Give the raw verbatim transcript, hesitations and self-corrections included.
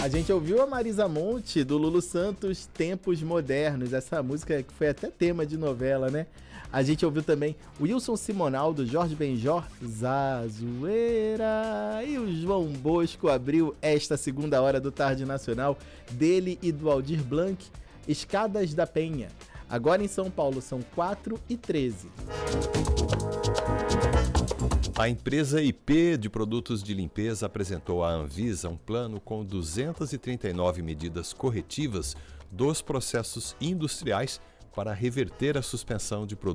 A gente ouviu a Marisa Monte, do Lulu Santos, Tempos Modernos. Essa música que foi até tema de novela, né? A gente ouviu também Wilson Simonal, do Jorge Benjor, Zazueira. E o João Bosco abriu esta segunda hora do Tarde Nacional, dele e do Aldir Blanc, Escadas da Penha. Agora em São Paulo são quatro e treze. A empresa I P de Produtos de Limpeza apresentou à Anvisa um plano com duzentas e trinta e nove medidas corretivas dos processos industriais para reverter a suspensão de produtos